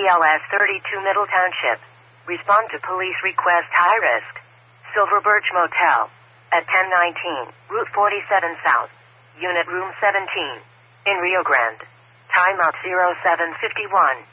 BLS 32 Middle Township. Respond to police request high risk. Silver Birch Motel. At 1019, Route 47 South. Unit Room 17. In Rio Grande. Timeout 0751.